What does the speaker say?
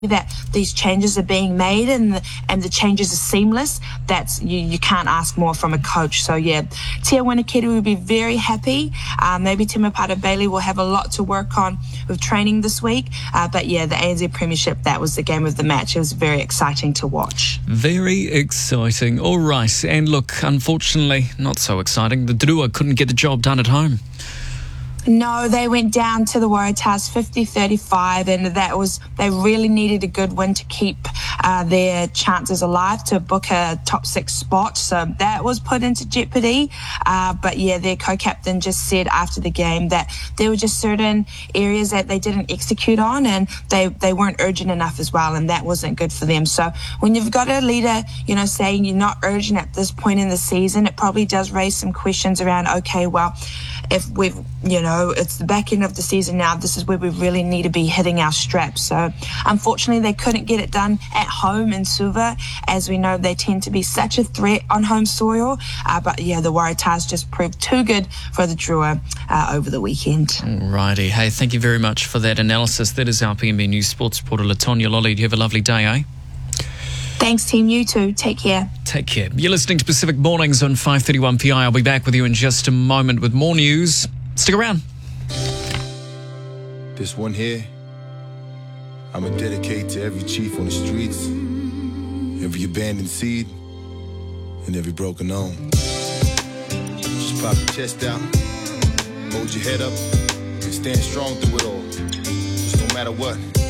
that these changes are being made and the changes are seamless, that's you can't ask more from a coach. So yeah, Tia Wanaketi will be very happy. Maybe Timapata Bailey will have a lot to work on with training this week. But yeah, the ANZ Premiership, that was the game of the match. It was very exciting to watch. Very exciting. All right. And look, unfortunately, not so exciting. The Drua couldn't get the job done at home. No, they went down to the Waratahs 50-35, and they really needed a good win to keep their chances alive to book a top 6 spot. So that was put into jeopardy. But yeah, their co-captain just said after the game that there were just certain areas that they didn't execute on, and they weren't urgent enough as well, and that wasn't good for them. So when you've got a leader, saying you're not urgent at this point in the season, it probably does raise some questions around, okay, well, if we've, it's the back end of the season now, this is where we really need to be hitting our straps. So unfortunately, they couldn't get it done at home in Suva. As we know, they tend to be such a threat on home soil. But yeah, the Waratahs just proved too good for the Drua over the weekend. Alrighty. Hey, thank you very much for that analysis. That is our PNB News sports reporter, Latonya Lolly. Do you have a lovely day, eh? Thanks, team. You too. Take care. Take care. You're listening to Pacific Mornings on 531 PI. I'll be back with you in just a moment with more news. Stick around. This one here, I'ma dedicate to every chief on the streets, every abandoned seed, and every broken home. Just pop your chest out, hold your head up, and stand strong through it all. Just no matter what.